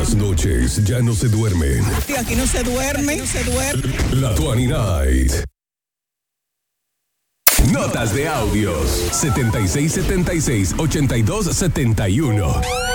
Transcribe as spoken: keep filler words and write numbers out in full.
Las noches ya no se duermen. Sí, aquí no se duerme, no se duerme. La veinte Night. Notas de audios setenta y seis setenta y seis ochenta y dos setenta y uno.